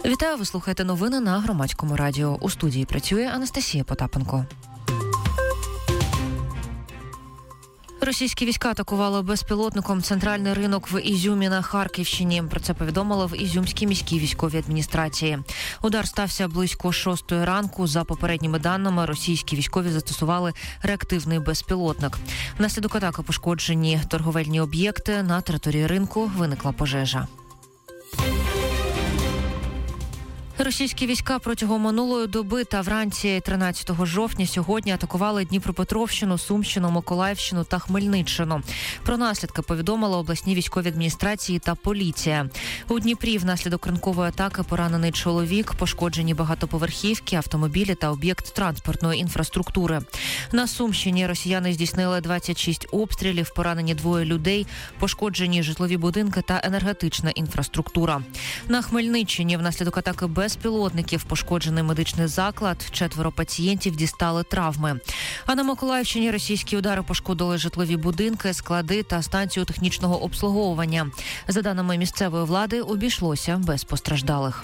Вітаю, ви слухаєте новини на Громадському радіо. У студії працює Анастасія Потапенко. Російські війська атакували безпілотником центральний ринок в Ізюмі на Харківщині. Про це повідомили в Ізюмській міській військовій адміністрації. Удар стався близько 6 ранку. За попередніми даними, російські військові застосували реактивний безпілотник. Внаслідок атаки пошкоджені торговельні об'єкти. На території ринку виникла пожежа. Російські війська протягом минулої доби та вранці 13 жовтня сьогодні атакували Дніпропетровщину, Сумщину, Миколаївщину та Хмельниччину. Про наслідки повідомили обласні військові адміністрації та поліція. У Дніпрі внаслідок ранкової атаки поранений чоловік, пошкоджені багатоповерхівки, автомобілі та об'єкт транспортної інфраструктури. На Сумщині росіяни здійснили 26 обстрілів, поранені 2 людей, пошкоджені житлові будинки та енергетична інфраструктура. На Хмельниччині внаслідок атаки безпілотників пошкоджений медичний заклад, 4 пацієнтів дістали травми. А на Миколаївщині російські удари пошкодили житлові будинки, склади та станцію технічного обслуговування. За даними місцевої влади, обійшлося без постраждалих.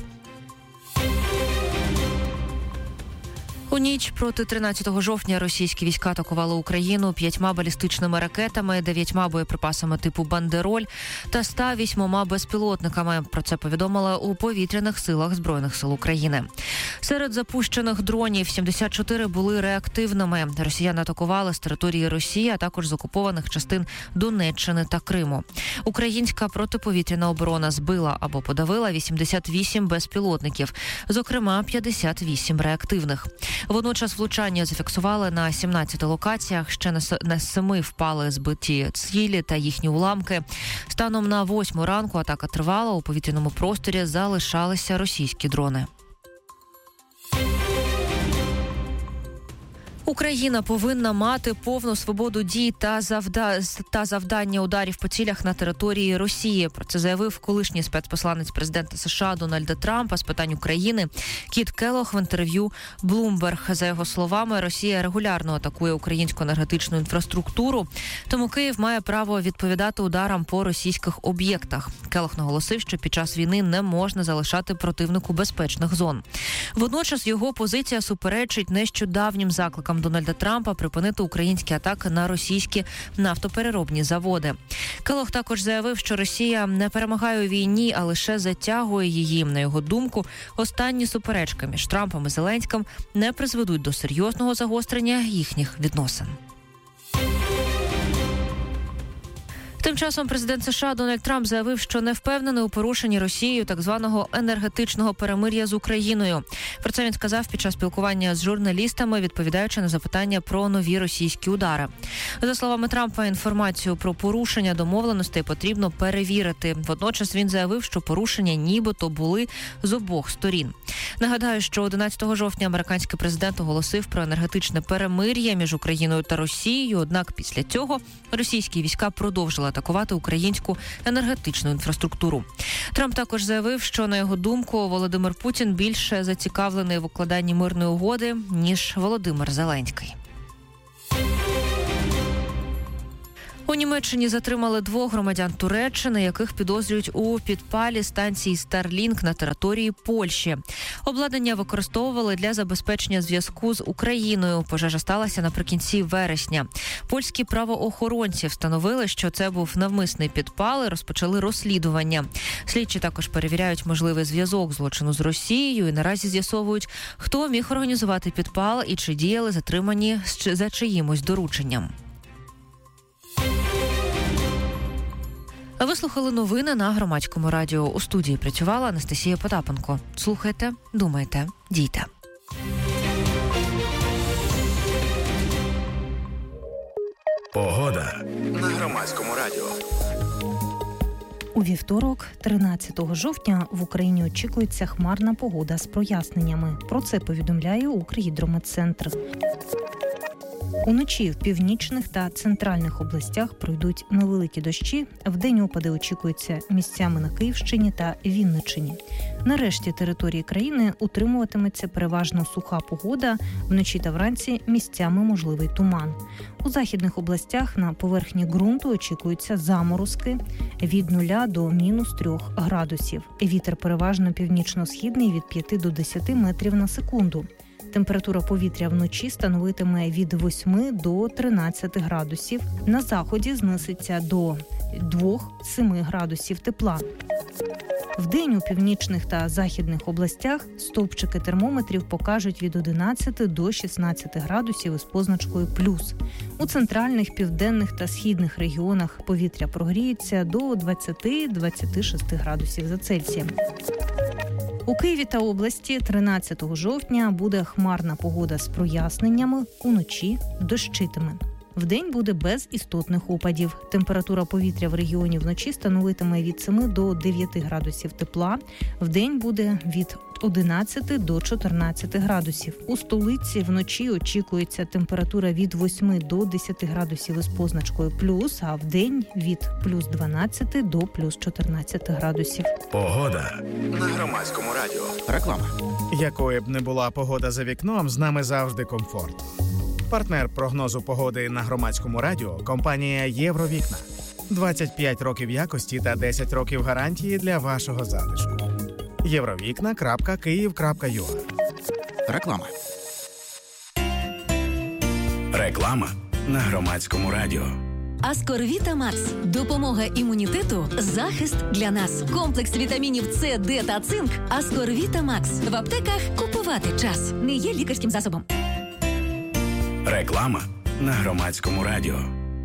У ніч проти 13 жовтня російські війська атакували Україну 5 балістичними ракетами, 9 боєприпасами типу «Бандероль» та 108 безпілотниками. Про це повідомили у повітряних силах Збройних сил України. Серед запущених дронів 74 були реактивними. Росіяни атакували з території Росії, а також з окупованих частин Донеччини та Криму. Українська протиповітряна оборона збила або подавила 88 безпілотників, зокрема 58 реактивних. Водночас влучання зафіксували на 17 локаціях, ще на 7 впали збиті цілі та їхні уламки. Станом на 8 ранку атака тривала, у повітряному просторі залишалися російські дрони. Україна повинна мати повну свободу дій та завдання ударів по цілях на території Росії. Про це заявив колишній спецпосланець президента США Дональда Трампа з питань України Кіт Келлог в інтерв'ю Bloomberg. За його словами, Росія регулярно атакує українську енергетичну інфраструктуру, тому Київ має право відповідати ударам по російських об'єктах. Келлог наголосив, що під час війни не можна залишати противнику безпечних зон. Водночас його позиція суперечить нещодавнім закликам Дональда Трампа припинити українські атаки на російські нафтопереробні заводи. Келлог також заявив, що Росія не перемагає у війні, а лише затягує її. На його думку, останні суперечки між Трампом і Зеленським не призведуть до серйозного загострення їхніх відносин. Тим часом президент США Дональд Трамп заявив, що не впевнений у порушенні Росією так званого енергетичного перемир'я з Україною. Про це він сказав під час спілкування з журналістами, відповідаючи на запитання про нові російські удари. За словами Трампа, інформацію про порушення домовленостей потрібно перевірити. Водночас він заявив, що порушення нібито були з обох сторін. Нагадаю, що 11 жовтня американський президент оголосив про енергетичне перемир'я між Україною та Росією, однак після цього російські війська продовжили атакувати українську енергетичну інфраструктуру. Трамп також заявив, що, на його думку, Володимир Путін більше зацікавлений в укладанні мирної угоди, ніж Володимир Зеленський. У Німеччині затримали 2 громадян Туреччини, яких підозрюють у підпалі станції Starlink на території Польщі. Обладнання використовували для забезпечення зв'язку з Україною. Пожежа сталася наприкінці вересня. Польські правоохоронці встановили, що це був навмисний підпал і розпочали розслідування. Слідчі також перевіряють можливий зв'язок злочину з Росією і наразі з'ясовують, хто міг організувати підпал і чи діяли затримані за чиїмось дорученням. А ви слухали новини на Громадському радіо. У студії працювала Анастасія Потапенко. Слухайте, думайте, дійте. Погода на Громадському радіо. У вівторок, 13 жовтня, в Україні очікується хмарна погода з проясненнями. Про це повідомляє Укргідрометцентр. Уночі в північних та центральних областях пройдуть невеликі дощі. Вдень опади очікуються місцями на Київщині та Вінниччині. На решті території країни утримуватиметься переважно суха погода. Вночі та вранці місцями можливий туман. У західних областях на поверхні ґрунту очікуються заморозки від 0 до мінус 3 градусів. Вітер переважно північно-східний від 5 до 10 метрів на секунду. Температура повітря вночі становитиме від 8 до 13 градусів. На заході знизиться до 2-7 градусів тепла. Вдень у північних та західних областях стовпчики термометрів покажуть від 11 до 16 градусів із позначкою плюс. У центральних, південних та східних регіонах повітря прогріється до 20-26 градусів за Цельсієм. У Києві та області 13 жовтня буде хмарна погода з проясненнями, уночі дощитиме. Вдень буде без істотних опадів. Температура повітря в регіоні вночі становитиме від 7 до 9 градусів тепла. Вдень буде від 11 до 14 градусів. У столиці вночі очікується температура від 8 до 10 градусів із позначкою плюс, а вдень від плюс 12 до плюс 14 градусів. Погода на Громадському радіо. Реклама. Якою б не була погода за вікном, з нами завжди комфорт. Партнер прогнозу погоди на Громадському радіо – компанія «Євровікна». 25 років якості та 10 років гарантії для вашого затишку. Євровікна.Київ.ua. Реклама. Реклама на Громадському радіо. Аскорвіта Макс. Допомога імунітету, захист для нас. Комплекс вітамінів С, Д та цинк. Аскорвіта Макс. В аптеках купувати час. Не є лікарським засобом. Реклама на Громадському радіо.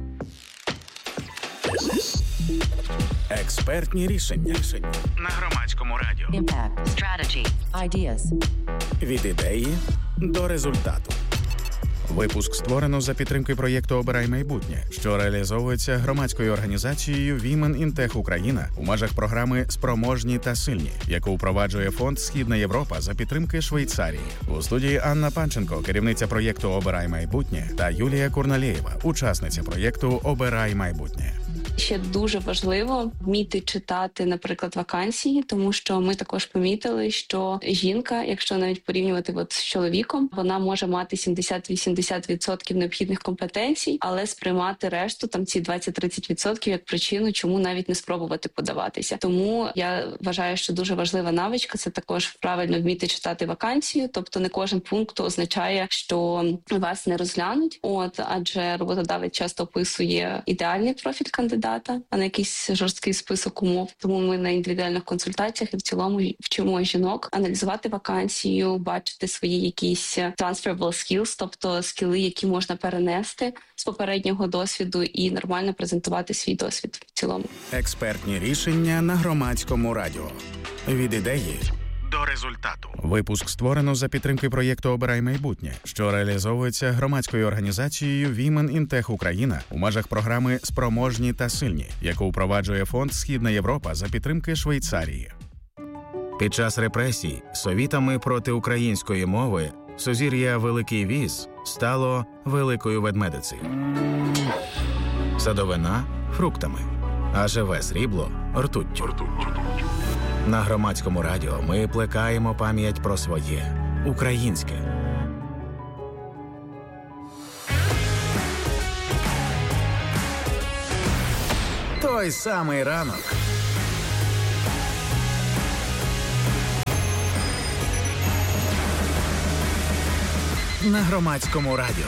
Експертні рішення на Громадському радіо. Impact, strategy, ideas. Від ідеї до результату. Випуск створено за підтримки проєкту «Обирай майбутнє», що реалізовується громадською організацією Women in Tech Україна у межах програми «Спроможні та сильні», яку впроваджує фонд «Східна Європа» за підтримки Швейцарії. У студії Анна Панченко, керівниця проєкту «Обирай майбутнє», та Юлія Курналєєва, учасниця проєкту «Обирай майбутнє». Ще дуже важливо вміти читати, наприклад, вакансії, тому що ми також помітили, що жінка, якщо навіть порівнювати з чоловіком, вона може мати 70-80% необхідних компетенцій, але сприймати решту, там ці 20-30% як причину, чому навіть не спробувати подаватися. Тому я вважаю, що дуже важлива навичка – це також правильно вміти читати вакансію, тобто не кожен пункт означає, що вас не розглянуть, адже роботодавець часто описує ідеальний профіль кандидата, а не якийсь жорсткий список умов. Тому ми на індивідуальних консультаціях і в цілому вчимо жінок аналізувати вакансію, бачити свої якісь transferable skills, тобто скіли, які можна перенести з попереднього досвіду і нормально презентувати свій досвід в цілому. Експертні рішення на Громадському радіо. Від ідеї до результату. Випуск створено за підтримки проєкту «Обирай майбутнє», що реалізовується громадською організацією Women in Tech Україна у межах програми «Спроможні та сильні», яку впроваджує фонд «Східна Європа» за підтримки Швейцарії. Під час репресій совітами проти української мови сузір'я Великий Віз стало Великою Ведмедицею. Садовина – фруктами, а живе срібло – ртуттю. На Громадському радіо ми плекаємо пам'ять про своє українське. Той самий ранок. На Громадському радіо.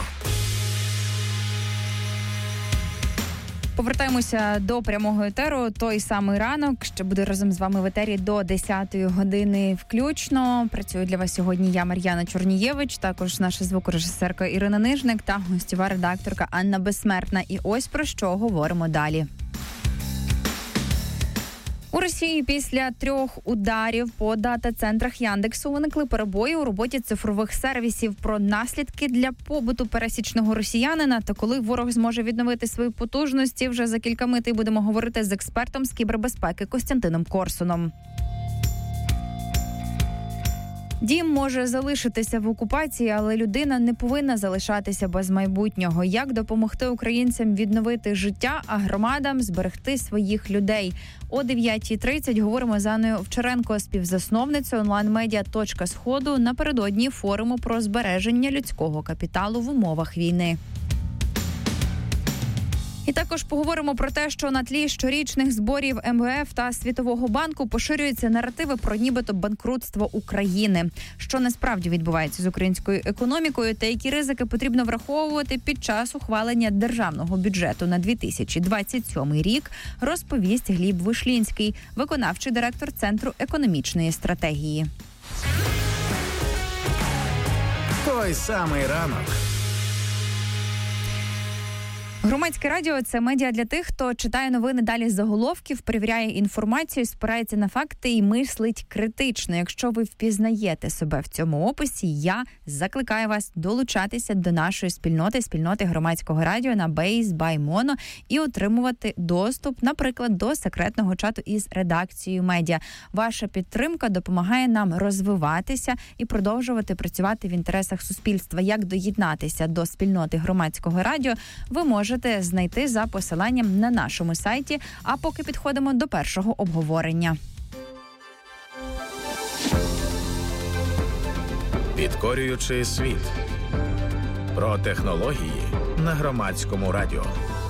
Повертаємося до прямого етеру. Той самий ранок, що буде разом з вами в етері до 10-ї години включно. Працюю для вас сьогодні я, Мар'яна Чорнієвич, також наша звукорежисерка Ірина Нижник та гостєва редакторка Анна Безсмертна. І ось про що говоримо далі. У Росії після 3 ударів по дата-центрах Яндексу виникли перебої у роботі цифрових сервісів. Про наслідки для побуту пересічного росіянина та коли ворог зможе відновити свої потужності, вже за кілька митей будемо говорити з експертом з кібербезпеки Костянтином Корсуном. Дім може залишитися в окупації, але людина не повинна залишатися без майбутнього. Як допомогти українцям відновити життя, а громадам зберегти своїх людей? О 9:30 говоримо з Анною Овчаренко, співзасновницею онлайн-медіа «Точка Сходу» напередодні форуму про збереження людського капіталу в умовах війни. І також поговоримо про те, що на тлі щорічних зборів МВФ та Світового банку поширюються наративи про нібито банкрутство України. Що насправді відбувається з українською економікою та які ризики потрібно враховувати під час ухвалення державного бюджету на 2027 рік, розповість Гліб Вишлінський, виконавчий директор Центру економічної стратегії. Той самий ранок. Громадське радіо – це медіа для тих, хто читає новини далі з заголовків, перевіряє інформацію, спирається на факти і мислить критично. Якщо ви впізнаєте себе в цьому описі, я закликаю вас долучатися до нашої спільноти Громадського радіо на Base by Mono і отримувати доступ, наприклад, до секретного чату із редакцією медіа. Ваша підтримка допомагає нам розвиватися і продовжувати працювати в інтересах суспільства. Як доєднатися до спільноти Громадського радіо, ви можете знайти за посиланням на нашому сайті, а поки підходимо до першого обговорення. Підкорюючи світ. Про технології на Громадському радіо.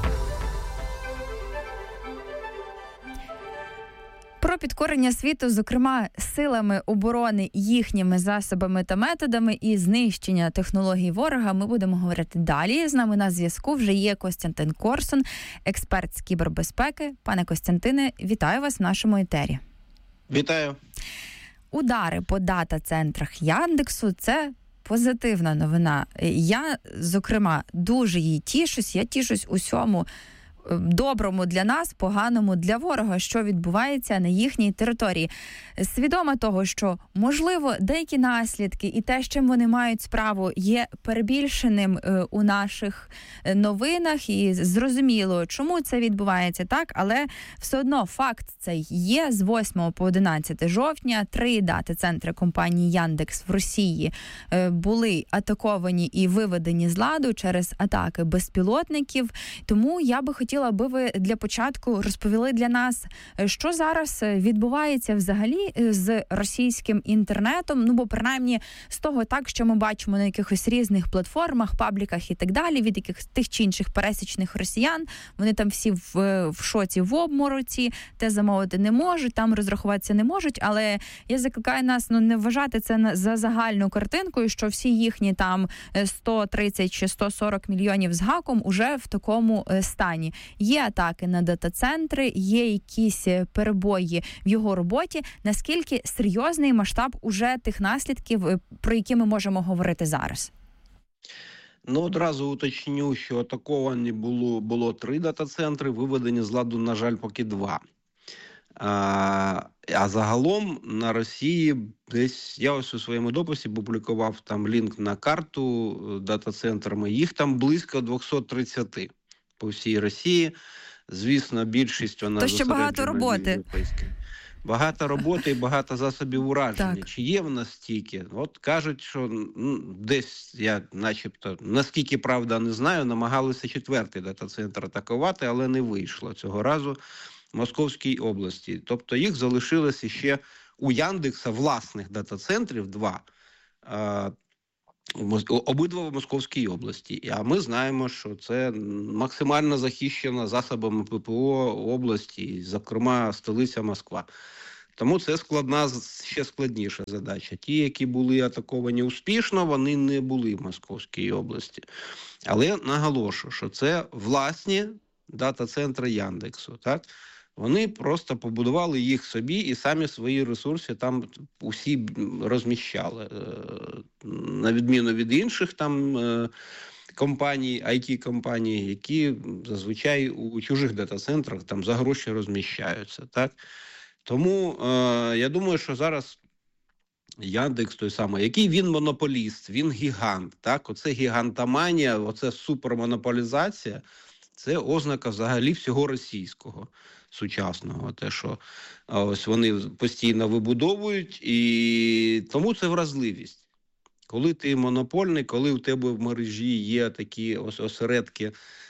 Про підкорення світу, зокрема, силами оборони, їхніми засобами та методами і знищення технологій ворога ми будемо говорити далі. З нами на зв'язку вже є Костянтин Корсун, експерт з кібербезпеки. Пане Костянтине, вітаю вас в нашому етері. Вітаю. Удари по дата-центрах Яндексу – це позитивна новина. Я, зокрема, дуже їй тішусь. Я тішусь усьому доброму для нас, поганому для ворога, що відбувається на їхній території. Свідома того, що, можливо, деякі наслідки і те, з чим вони мають справу, є перебільшеним у наших новинах, і зрозуміло, чому це відбувається так, але все одно факт цей є. З 8 по 11 жовтня 3 дата-центри компанії Яндекс в Росії були атаковані і виведені з ладу через атаки безпілотників. Тому я би хотіла, аби ви для початку розповіли для нас, що зараз відбувається взагалі з російським інтернетом, бо принаймні з того так, що ми бачимо на якихось різних платформах, пабліках і так далі, від яких тих чи інших пересічних росіян, вони там всі в шоці, в обмороці, те замовити не можуть, там розрахуватися не можуть, але я закликаю нас не вважати це за загальну картинку, що всі їхні там 130 чи 140 мільйонів з гаком уже в такому стані. Є атаки на дата-центри, є якісь перебої в його роботі. Наскільки серйозний масштаб уже тих наслідків, про які ми можемо говорити зараз? Одразу уточню, що атаковані було 3 дата-центри, виведені з ладу, на жаль, поки 2. А загалом на Росії десь, я ось у своєму дописі публікував там лінк на карту дата-центрами, їх там близько 230 по всій Росії. Звісно, більшість вона зосереджена. То ще багато роботи. Багато роботи і багато засобів ураження. Так. Чи є в нас стільки? От кажуть, що десь, я начебто, наскільки правда не знаю, намагалися 4-й дата-центр атакувати, але не вийшло цього разу в Московській області. Тобто їх залишилося ще у Яндекса власних дата-центрів 2, обидва в Московській області. А ми знаємо, що це максимально захищена засобами ППО області, зокрема столиця Москва. Тому це ще складніша задача. Ті, які були атаковані успішно, вони не були в Московській області. Але наголошую, що це власні дата-центри Яндексу, так? Вони просто побудували їх собі і самі свої ресурси там усі розміщали. На відміну від інших там компаній, IT-компаній, які зазвичай у чужих дата-центрах там за гроші розміщаються. Так? Тому я думаю, що зараз Яндекс той самий, який він монополіст, він гігант. Так? Оце гігантоманія, оце супермонополізація – це ознака взагалі всього російського. сучасного, те, що ось вони постійно вибудовують, і тому це вразливість. Коли ти монопольний, коли у тебе в мережі є такі осередки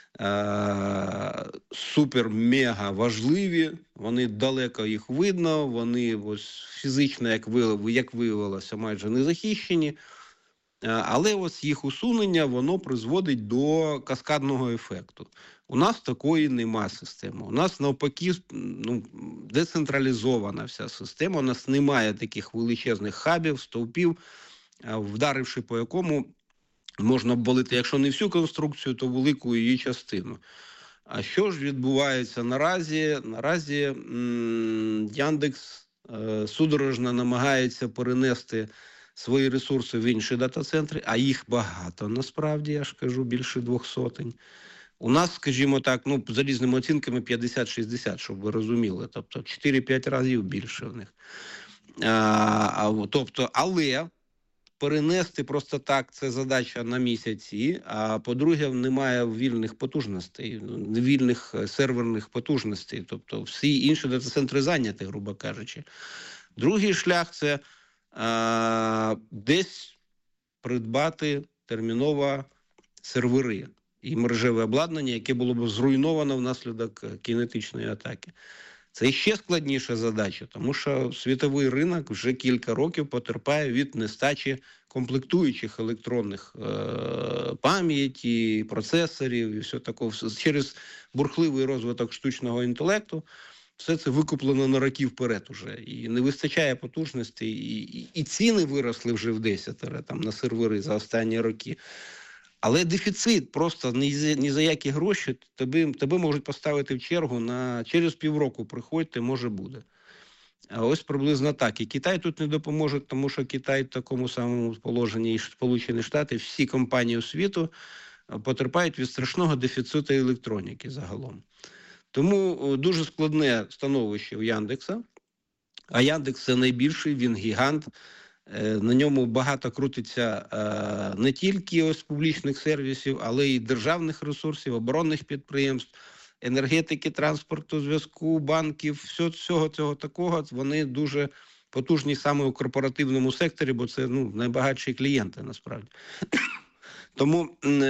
супер-мега важливі, вони далеко їх видно, вони ось фізично, як виявилося, майже не захищені, але ось їх усунення, воно призводить до каскадного ефекту. У нас такої нема системи. У нас навпаки децентралізована вся система, у нас немає таких величезних хабів, стовпів, вдаривши по якому можна обвалити, якщо не всю конструкцію, то велику її частину. А що ж відбувається наразі? Наразі Яндекс судорожно намагається перенести свої ресурси в інші дата-центри, а їх багато, насправді, я ж кажу, більше 200. У нас, скажімо так, за різними оцінками 50-60, щоб ви розуміли, тобто 4-5 разів більше в них. Але перенести просто так – це задача на місяці, а по-друге, немає вільних потужностей, вільних серверних потужностей, тобто всі інші дата-центри зайняті, грубо кажучи. Другий шлях – це десь придбати терміново сервери і мережеве обладнання, яке було б зруйновано внаслідок кінетичної атаки. Це ще складніша задача, тому що світовий ринок вже кілька років потерпає від нестачі комплектуючих електронних пам'яті, процесорів і все таке. Через бурхливий розвиток штучного інтелекту все це викуплено на роки вперед уже. І не вистачає потужностей, і ціни виросли вже в 10 на сервери за останні роки. Але дефіцит просто ні за які гроші тебе можуть поставити в чергу через півроку приходьте, може буде. А ось приблизно так. І Китай тут не допоможе, тому що Китай в такому самому положенні, і Сполучені Штати, всі компанії світу потерпають від страшного дефіциту електроніки загалом. Тому дуже складне становище у Яндекса. А Яндекс – це найбільший, він гігант. На ньому багато крутиться не тільки ось публічних сервісів, але й державних ресурсів, оборонних підприємств, енергетики, транспорту, зв'язку, банків, всього цього такого. Вони дуже потужні саме у корпоративному секторі, бо це найбагатші клієнти насправді. Тому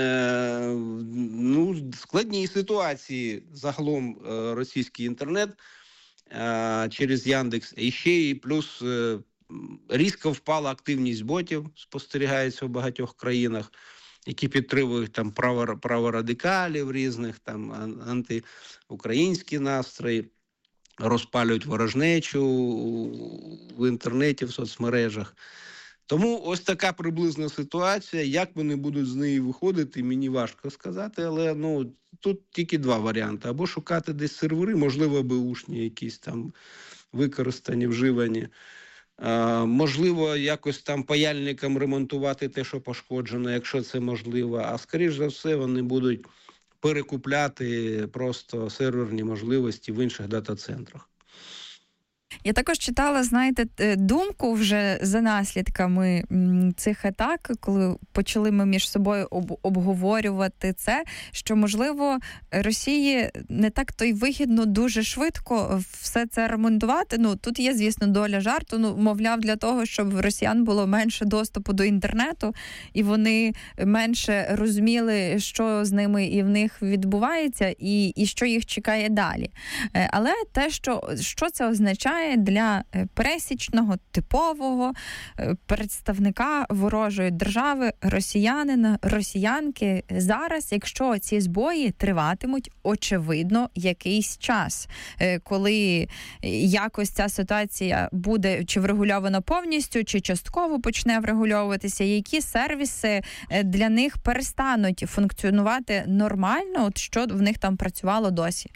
складні ситуації загалом російський інтернет через Яндекс. І ще і плюс різко впала активність ботів, спостерігається в багатьох країнах, які підтримують там праворадикалів різних, там антиукраїнські настрої, розпалюють ворожнечу в інтернеті, в соцмережах. Тому ось така приблизна ситуація. Як вони будуть з неї виходити, мені важко сказати, але тут тільки два варіанти. Або шукати десь сервери, можливо, беушні якісь там використані, вживані. Можливо, якось там паяльникам ремонтувати те, що пошкоджено, якщо це можливо. А скоріш за все вони будуть перекупляти просто серверні можливості в інших дата-центрах. Я також читала, думку вже за наслідками цих атак, коли почали ми між собою обговорювати це, що, можливо, Росії не так то й вигідно дуже швидко все це ремонтувати. Тут є, звісно, доля жарту, мовляв, для того, щоб в росіян було менше доступу до інтернету, і вони менше розуміли, що з ними і в них відбувається, і що їх чекає далі. Але те, що це означає для пересічного, типового представника ворожої держави, росіянина, росіянки зараз, якщо ці збої триватимуть, очевидно, якийсь час, коли якось ця ситуація буде чи врегульована повністю, чи частково почне врегульовуватися, які сервіси для них перестануть функціонувати нормально, що в них там працювало досі?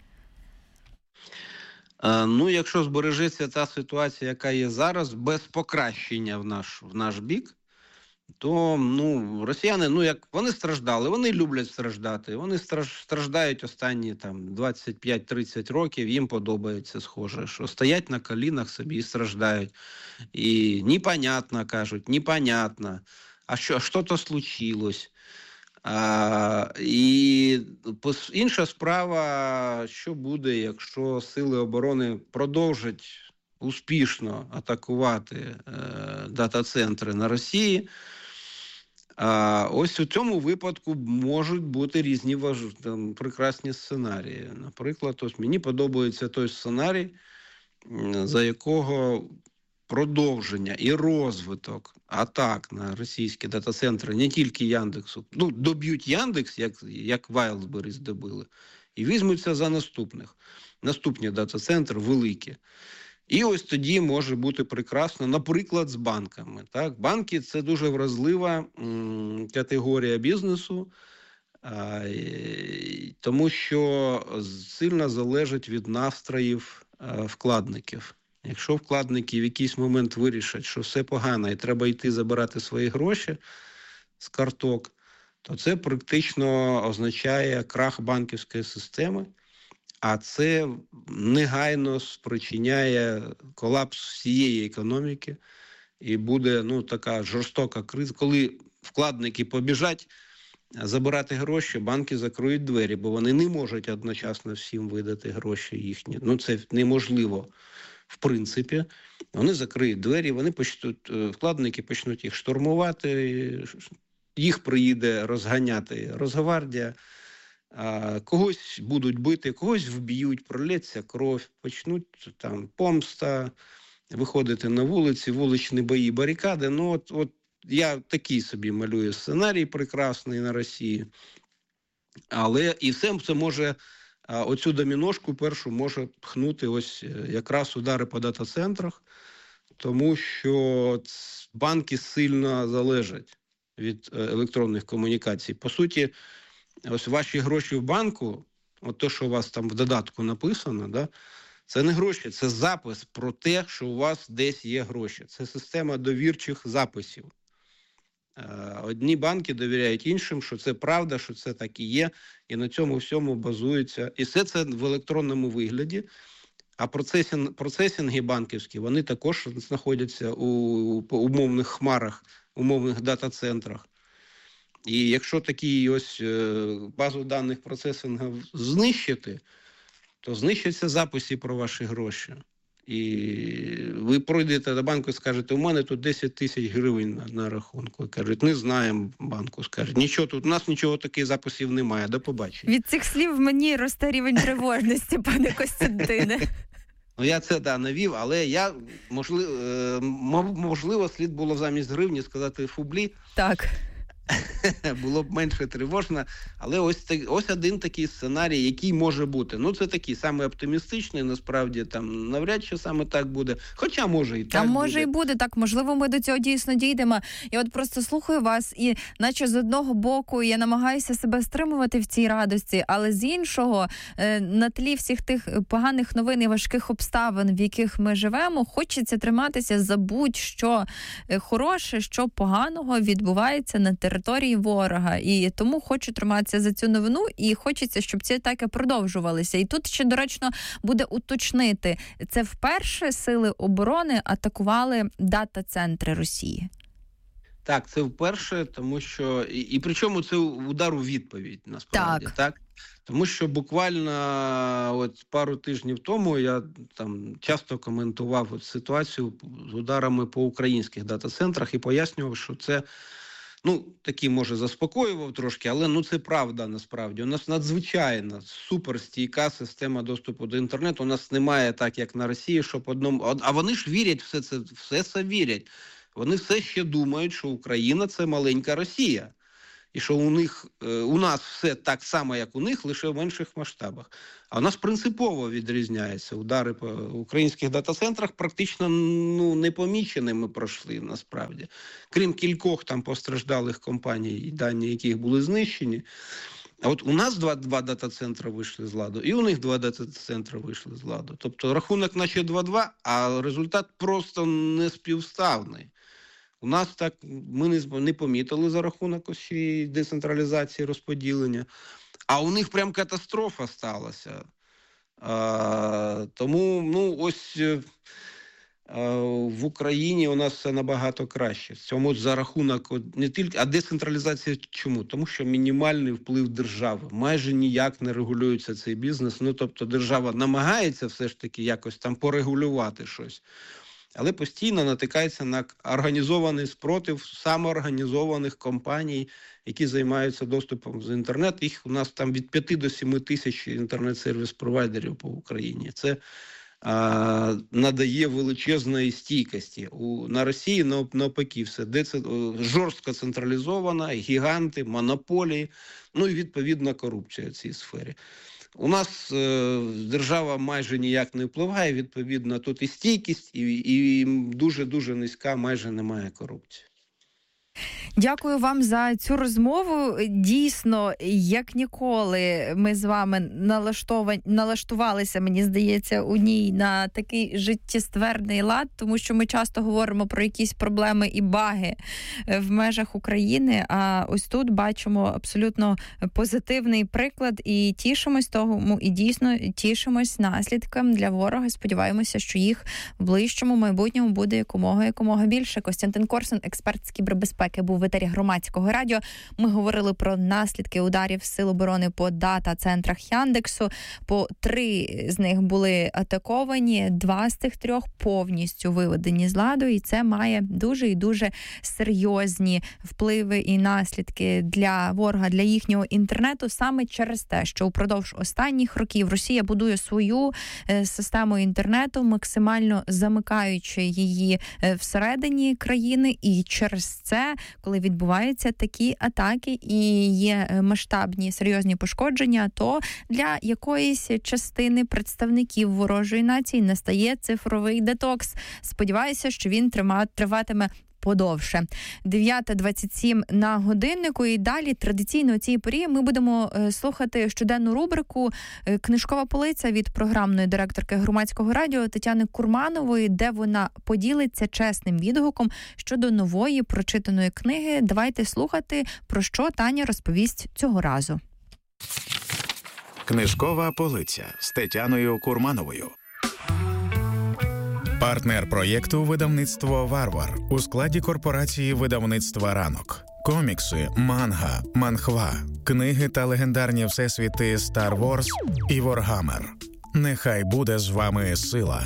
Якщо збережеться та ситуація, яка є зараз, без покращення в наш бік, то росіяни, вони страждали, вони люблять страждати, вони страждають останні 25-30 років, їм подобається, схоже, що стоять на колінах собі і страждають. І непонятно, кажуть, непонятно, а що-то случилось. І інша справа, що буде, якщо сили оборони продовжать успішно атакувати дата-центри на Росії. Ось у цьому випадку можуть бути різні прекрасні сценарії. Наприклад, ось мені подобається той сценарій, за якого продовження і розвиток атак на російські дата-центри, не тільки Яндексу, доб'ють Яндекс, як Wildberries добили, і візьмуться за наступні дата-центри великі. І ось тоді може бути прекрасно, наприклад, з банками. Так? Банки – це дуже вразлива категорія бізнесу, тому що сильно залежить від настроїв вкладників. Якщо вкладники в якийсь момент вирішать, що все погано і треба йти забирати свої гроші з карток, то це практично означає крах банківської системи, а це негайно спричиняє колапс всієї економіки і буде така жорстока криза. Коли вкладники побіжать забирати гроші, банки закриють двері, бо вони не можуть одночасно всім видати гроші їхні. Це неможливо. В принципі, вони закриють двері, вкладники почнуть їх штурмувати, їх приїде розганяти Росгвардія, когось будуть бити, когось вб'ють, пролється кров, почнуть там помста, виходити на вулиці, вуличні бої, барикади. От я такий собі малюю сценарій прекрасний на Росії. Але і все це може... Оцю доміношку першу може пхнути ось якраз удари по дата-центрах, тому що банки сильно залежать від електронних комунікацій. По суті, ось ваші гроші в банку, от те, що у вас там в додатку написано, да, це не гроші, це запис про те, що у вас десь є гроші. Це система довірчих записів. Одні банки довіряють іншим, що це правда, що це так і є, і на цьому всьому базується. І все це в електронному вигляді. А процесінги банківські, вони також знаходяться у умовних хмарах, умовних дата-центрах. І якщо такі ось базу даних процесингів знищити, то знищаться записи про ваші гроші. І ви пройдете до банку і скажете, у мене тут 10 тисяч гривень на рахунку. Кажуть, не знаємо банку. Скажуть, нічого тут, у нас нічого таких записів немає, до побачення. Від цих слів мені росте рівень тривожності, пане Костянтине. Я це, навів, але я, можливо, слід було замість гривні сказати фублі. Так. Було б менше тривожно, але ось один такий сценарій, який може бути. Це такий саме оптимістичний, насправді, там навряд чи саме так буде, хоча може і так буде. А може і буде так, можливо, ми до цього дійсно дійдемо. Я от просто слухаю вас і наче з одного боку я намагаюся себе стримувати в цій радості, але з іншого, на тлі всіх тих поганих новин і важких обставин, в яких ми живемо, хочеться триматися за будь-що хороше, що поганого відбувається на території ворога. І тому хочу триматися за цю новину і хочеться, щоб ці атаки продовжувалися. І тут ще доречно буде уточнити, це вперше сили оборони атакували дата-центри Росії? Так, це вперше, тому що... І причому це удар у відповідь, насправді. Так? Тому що буквально пару тижнів тому я там часто коментував ситуацію з ударами по українських дата-центрах і пояснював, що це такі, може, заспокоював трошки, але це правда насправді. У нас надзвичайно суперстійка система доступу до інтернету. У нас немає так, як на Росії, щоб а вони ж вірять все це вірять. Вони все ще думають, що Україна – це маленька Росія. І що у нас все так само, як у них, лише в менших масштабах. А у нас принципово відрізняється. Удари по українських дата-центрах практично непоміченими пройшли, насправді. Крім кількох там постраждалих компаній, дані яких були знищені. А от у нас два дата-центри вийшли з ладу, і у них 2 дата-центри вийшли з ладу. Тобто рахунок наче 2-2, а результат просто не співставний. У нас так, ми не помітили за рахунок ось децентралізації, розподілення, а у них прям катастрофа сталася. Тому, в Україні у нас все набагато краще. В цьому за рахунок не тільки, а децентралізація чому? Тому що мінімальний вплив держави. Майже ніяк не регулюється цей бізнес. Тобто держава намагається все ж таки якось там порегулювати щось. Але постійно натикається на організований спротив самоорганізованих компаній, які займаються доступом з інтернет. Їх у нас там від 5 до 7 тисяч інтернет-сервіс-провайдерів по Україні. Це надає величезної стійкості. На Росії навпаки все жорстко централізовано, гіганти, монополії, і відповідно корупція в цій сфері. У нас держава майже ніяк не впливає, відповідно, тут і стійкість, і дуже-дуже низька, майже немає корупції. Дякую вам за цю розмову. Дійсно, як ніколи, ми з вами налаштувалися, мені здається, у ній на такий життєстверний лад, тому що ми часто говоримо про якісь проблеми і баги в межах України, а ось тут бачимо абсолютно позитивний приклад і тішимось тому, і дійсно тішимось наслідкам для ворога. Сподіваємося, що їх в ближчому майбутньому буде якомога більше. Костянтин Корсун, експерт з кібербезпеки, був в етері Громадського радіо. Ми говорили про наслідки ударів Сил оборони по дата-центрах Яндексу. По 3 з них були атаковані, 2 з тих 3 повністю виведені з ладу, і це має дуже і дуже серйозні впливи і наслідки для ворога, для їхнього інтернету, саме через те, що упродовж останніх років Росія будує свою систему інтернету, максимально замикаючи її всередині країни, і через це, коли відбуваються такі атаки і є масштабні серйозні пошкодження, то для якоїсь частини представників ворожої нації настає цифровий детокс. Сподіваюся, що він триватиме подовше. 9:27 на годиннику, і далі традиційно у цій порі ми будемо слухати щоденну рубрику «Книжкова полиця» від програмної директорки Громадського радіо Тетяни Курманової, де вона поділиться чесним відгуком щодо нової прочитаної книги. Давайте слухати, про що Таня розповість цього разу. Книжкова полиця з Тетяною Курмановою. Партнер проєкту «Видавництво Варвар» у складі корпорації видавництва «Ранок». Комікси, манга, манхва, книги та легендарні всесвіти Star Wars і Warhammer. Нехай буде з вами сила.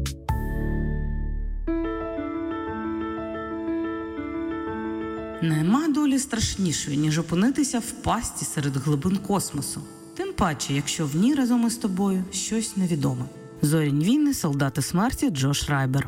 Нема долі страшнішої, ніж опинитися в пастці серед глибин космосу. Тим паче, якщо в ній разом із тобою щось невідоме. Зорінь війни, солдати смерті, Джош Райбер.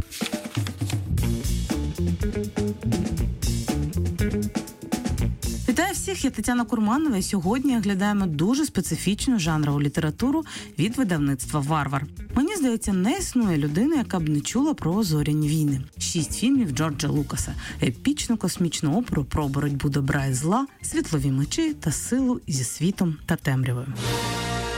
Вітаю всіх, я Тетяна Курманова, і сьогодні оглядаємо дуже специфічну жанрову літературу від видавництва «Варвар». Мені здається, не існує людини, яка б не чула про «Зорінь війни». 6 фільмів Джорджа Лукаса, епічну космічну оперу про боротьбу добра і зла, світлові мечі та силу зі світом та темрявою.